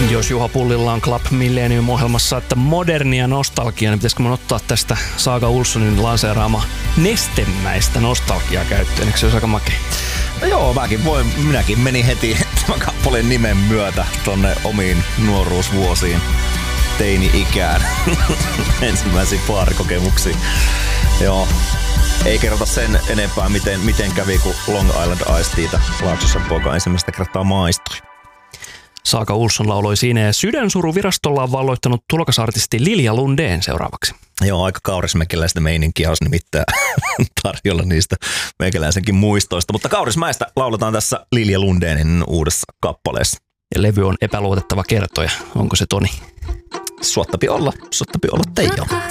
Jos Juha Pullilla on Club Millennium-ohjelmassa, että modernia nostalgia, niin pitäisikö mun ottaa tästä Saga Olssonin lanseeraama nestemäistä nostalgiaa käyttöön? Eikö se olisi aika makea? No joo, minäkin menin heti tämän kappaleen nimen myötä tonne omiin nuoruusvuosiin, teini-ikään, ensimmäisiin baarikokemuksiin. Joo, ei kerrota sen enempää, miten kävi, kun Long Island Iced Teata Laaksossa poika ensimmäistä kertaa maistui. Saga Olsson lauloi siinä ja Sydänsuruvirastolla on valloittanut tulokasartisti Lilja Lundén seuraavaksi. Joo, aika kaurismäkeläistä meininkiä olisi nimittäin tarjolla niistä meikäläisenkin muistoista. Mutta Kaurismäestä lauletaan tässä Lilja Lundénin uudessa kappaleessa. Ja levy on epäluotettava kertoja. Onko se Toni? Suottapi olla Teijo.